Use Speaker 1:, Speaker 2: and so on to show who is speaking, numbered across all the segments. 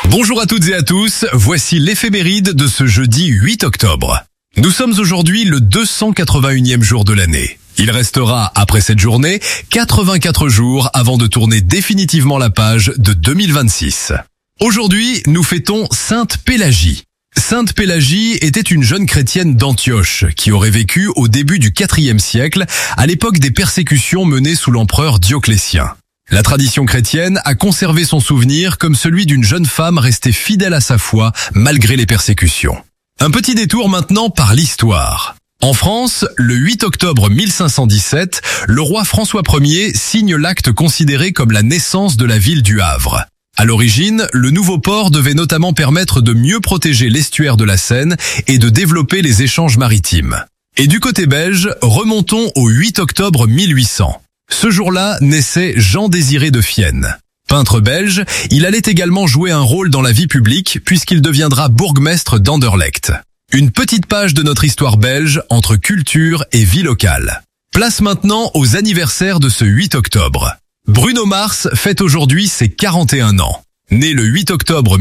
Speaker 1: Bonjour à toutes et à tous, voici l'éphéméride de ce jeudi 8 octobre. Nous sommes aujourd'hui le 281e jour de l'année. Il restera, après cette journée, 84 jours avant de tourner définitivement la page de 2026. Aujourd'hui, nous fêtons Sainte Pélagie. Sainte Pélagie était une jeune chrétienne d'Antioche qui aurait vécu au début du IVe siècle, à l'époque des persécutions menées sous l'empereur Dioclétien. La tradition chrétienne a conservé son souvenir comme celui d'une jeune femme restée fidèle à sa foi malgré les persécutions. Un petit détour maintenant par l'histoire. En France, le 8 octobre 1517, le roi François Ier signe l'acte considéré comme la naissance de la ville du Havre. À l'origine, le nouveau port devait notamment permettre de mieux protéger l'estuaire de la Seine et de développer les échanges maritimes. Et du côté belge, remontons au 8 octobre 1800. Ce jour-là naissait Jean-Désiré de Fienne. Peintre belge, il allait également jouer un rôle dans la vie publique puisqu'il deviendra bourgmestre d'Anderlecht. Une petite page de notre histoire belge entre culture et vie locale. Place maintenant aux anniversaires de ce 8 octobre. Bruno Mars fête aujourd'hui ses 41 ans. Né le 8 octobre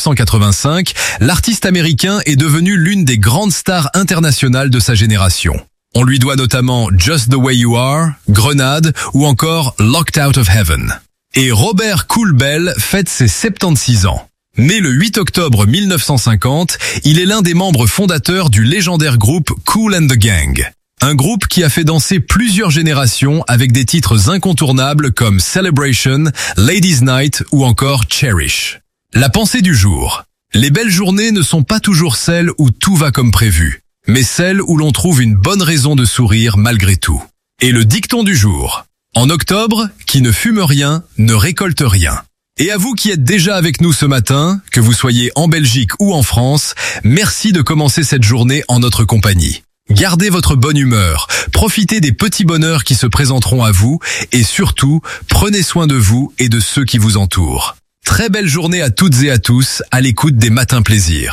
Speaker 1: 1985, l'artiste américain est devenu l'une des grandes stars internationales de sa génération. On lui doit notamment Just the Way You Are, Grenade ou encore Locked Out of Heaven. Et Robert Cool Bell fête ses 76 ans. Né le 8 octobre 1950, il est l'un des membres fondateurs du légendaire groupe Kool and the Gang. Un groupe qui a fait danser plusieurs générations avec des titres incontournables comme Celebration, Ladies Night ou encore Cherish. La pensée du jour. Les belles journées ne sont pas toujours celles où tout va comme prévu, mais celles où l'on trouve une bonne raison de sourire malgré tout. Et le dicton du jour. En octobre, qui ne fume rien, ne récolte rien. Et à vous qui êtes déjà avec nous ce matin, que vous soyez en Belgique ou en France, merci de commencer cette journée en notre compagnie. Gardez votre bonne humeur, profitez des petits bonheurs qui se présenteront à vous et surtout, prenez soin de vous et de ceux qui vous entourent. Très belle journée à toutes et à tous à l'écoute des Matins Plaisir.